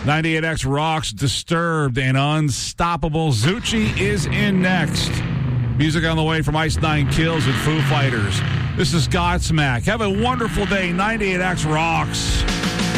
98X rocks Disturbed and Unstoppable. Zucci is in next. Music on the way from Ice Nine Kills and Foo Fighters. This is Godsmack. Have a wonderful day. 98X rocks.